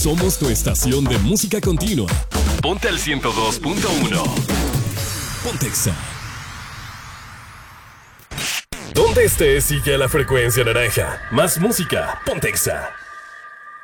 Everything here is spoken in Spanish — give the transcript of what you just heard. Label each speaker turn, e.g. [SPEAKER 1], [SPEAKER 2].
[SPEAKER 1] Somos tu estación de música continua. Ponte al 102.1. Pontexa. Donde estés, sigue a la frecuencia naranja. Más música, Pontexa.